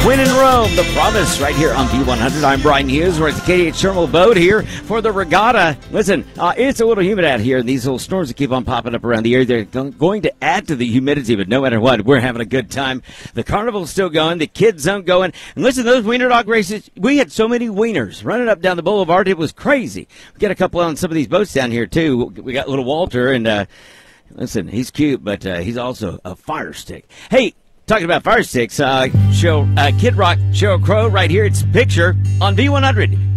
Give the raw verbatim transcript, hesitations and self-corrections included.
Win in Rome, the promise, right here on V one hundred. I'm Brian Hughes. We're at the K D H Thermal Boat here for the regatta. Listen, uh, it's a little humid out here, and these little storms that keep on popping up around the area, they're going to add to the humidity, but no matter what, we're having a good time. The carnival's still going, the kids zone going. And listen, those wiener dog races, we had so many wieners running up down the boulevard, it was crazy. We got a couple on some of these boats down here, too. We got little Walter, and uh, listen, he's cute, but uh, he's also a fire stick. Hey, talking about fire sticks, uh, show uh, Kid Rock, Sheryl Crow right here. It's Picture on V one hundred.